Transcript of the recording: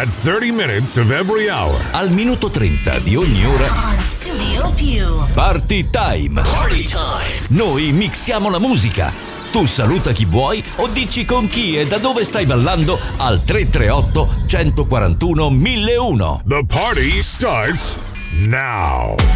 At 30 minutes of every hour. Al minuto 30 di ogni ora. On Studio Più. Party Time. Party Time. Noi mixiamo la musica. Tu saluta chi vuoi o dici con chi e da dove stai ballando al 338 141 1001. The party starts now.